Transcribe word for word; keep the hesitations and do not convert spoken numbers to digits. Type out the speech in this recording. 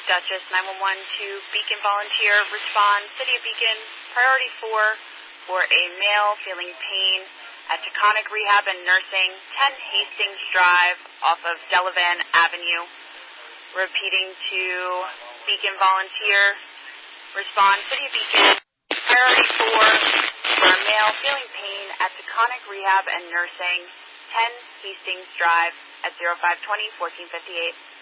Dutchess, nine one one to Beacon Volunteer. Respond, City of Beacon, priority four for a male feeling pain at Taconic Rehab and Nursing, ten Hastings Drive off of Delavan Avenue. Repeating to Beacon Volunteer. Respond, City of Beacon, priority four for a male feeling pain at Taconic Rehab and Nursing, ten Hastings Drive at zero five two zero, fourteen fifty-eight.